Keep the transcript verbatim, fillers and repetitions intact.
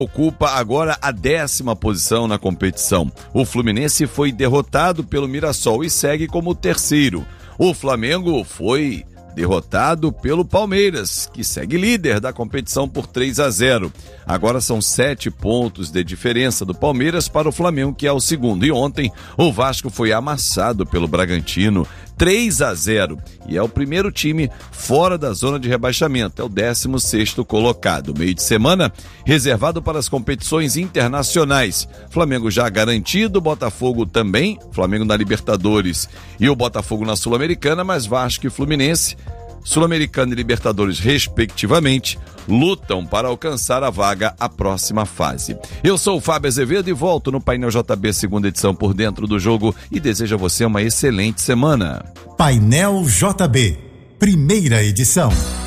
Ocupa agora a décima posição na competição. O Fluminense foi derrotado pelo Mirassol e segue como terceiro. O Flamengo foi derrotado pelo Palmeiras, que segue líder da competição por três a zero. Agora são sete pontos de diferença do Palmeiras para o Flamengo, que é o segundo. E ontem o Vasco foi amassado pelo Bragantino, três a zero. E é o primeiro time fora da zona de rebaixamento, é o décimo sexto colocado. Meio de semana reservado para as competições internacionais. Flamengo já garantido, Botafogo também, Flamengo na Libertadores e o Botafogo na Sul-Americana, mas Vasco e Fluminense, Sul-Americana e Libertadores respectivamente, lutam para alcançar a vaga à próxima fase. Eu sou o Fábio Azevedo e volto no Painel J B, segunda edição, por dentro do jogo, e desejo a você uma excelente semana. Painel J B, primeira edição.